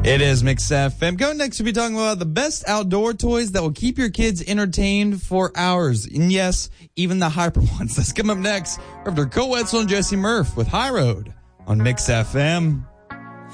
It is Mix FM. Going next, we'll be talking about the best outdoor toys that will keep your kids entertained for hours. And yes, even the hyper ones. That's coming up next after Cole Wetzel and Jesse Murph with High Road on Mix FM.